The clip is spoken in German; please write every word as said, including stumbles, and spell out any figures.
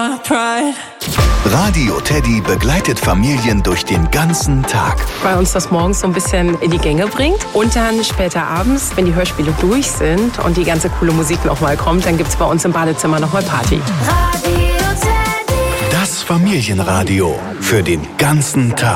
my pride. Radio Teddy begleitet Familien durch den ganzen Tag. Weil uns das morgens so ein bisschen in die Gänge bringt. Und dann später abends, wenn die Hörspiele durch sind und die ganze coole Musik nochmal kommt, dann gibt's bei uns im Badezimmer nochmal Party. Das Familienradio für den ganzen Tag.